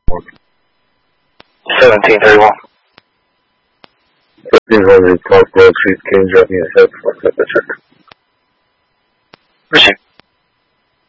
1731. 1300 Park Road Street, can you drop me a head for a check? Received.